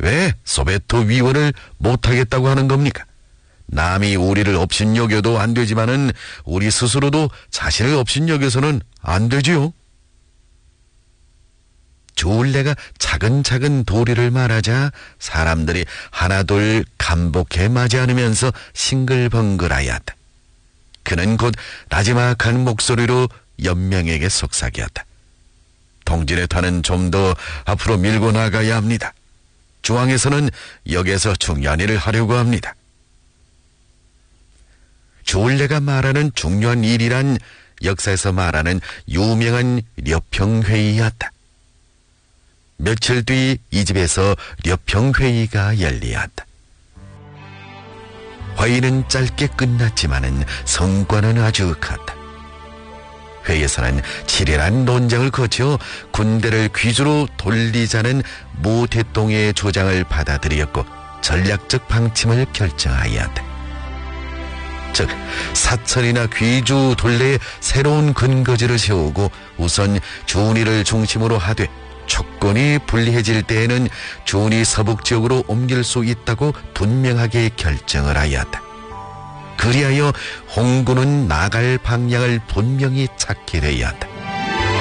왜 소베토 위원을 못하겠다고 하는 겁니까? 남이 우리를 업신여겨도 안 되지만은 우리 스스로도 자신을 업신여겨서는 안 되지요. 조울레가 차근차근 도리를 말하자 사람들이 하나둘 감복해 맞이 않으면서 싱글벙글하였다. 그는 곧 나지막한 목소리로 연명에게 속삭였다. 동질의 탄은 좀 더 앞으로 밀고 나가야 합니다. 중앙에서는 역에서 중요한 일을 하려고 합니다. 조울레가 말하는 중요한 일이란 역사에서 말하는 유명한 려평회의였다. 며칠 뒤 이 집에서 려평회의가 열리었다. 회의는 짧게 끝났지만은 성과는 아주 컸다. 회의에서는 치열한 논쟁을 거쳐 군대를 귀주로 돌리자는 모 대통령의 주장을 받아들였고 전략적 방침을 결정하였다. 즉 사천이나 귀주 둘레에 새로운 근거지를 세우고 우선 준이를 중심으로 하되 조건이 불리해질 때에는 준이 서북 지역으로 옮길 수 있다고 분명하게 결정을 하였다. 그리하여 홍군은 나갈 방향을 분명히 찾게 되었다.